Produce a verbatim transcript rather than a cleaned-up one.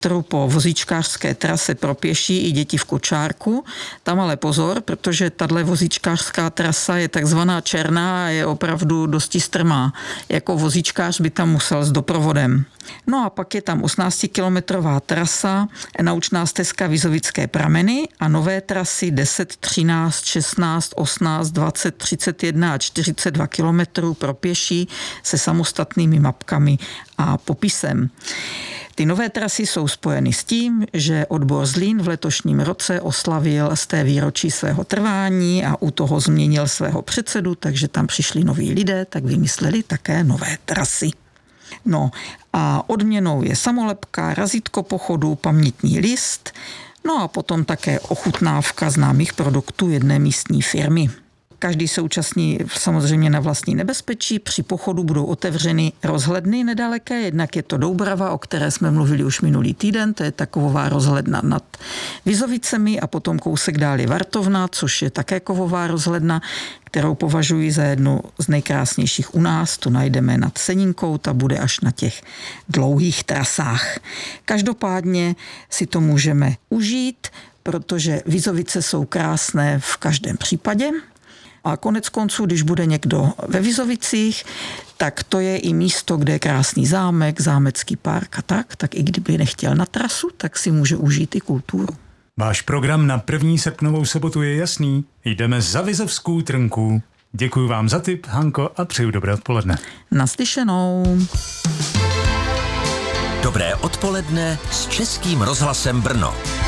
po vozíčkářské trase pro pěší i děti v kočárku. Tam ale pozor, protože tahle vozíčkářská trasa je takzvaná černá a je opravdu dosti strmá. Jako vozíčkář by tam musel s doprovodem. No a pak je tam osmnáctikilometrová trasa, naučná stezka Vizovické prameny a nové trasy deset, třináct, šestnáct, osmnáct, dvacet, třicet jedna a čtyřicet dva kilometrů pro pěší se samostatnými mapkami a popisem. Ty nové trasy jsou spojeny s tím, že odbor Zlín v letošním roce oslavil z té výročí svého trvání a u toho změnil svého předsedu, takže tam přišli noví lidé, tak vymysleli také nové trasy. No a odměnou je samolepka, razítko pochodu, pamětní list, no a potom také ochutnávka známých produktů jedné místní firmy. Každý se účastní samozřejmě na vlastní nebezpečí. Při pochodu budou otevřeny rozhledny nedaleké. Jednak je to Doubrava, o které jsme mluvili už minulý týden. To je taková rozhledna nad Vizovicemi a potom kousek dál je Vartovna, což je také kovová rozhledna, kterou považuji za jednu z nejkrásnějších u nás. Tu najdeme nad Seninkou, ta bude až na těch dlouhých trasách. Každopádně si to můžeme užít, protože Vizovice jsou krásné v každém případě. A konec konců, když bude někdo ve Vizovicích, tak to je i místo, kde je krásný zámek, zámecký park a tak, tak i kdyby nechtěl na trasu, tak si může užít i kulturu. Váš program na první srpnovou sobotu je jasný. Jdeme za Vizovskou trnku. Děkuji vám za tip, Hanko, a přeju dobré odpoledne. Naslyšenou. Dobré odpoledne s Českým rozhlasem Brno.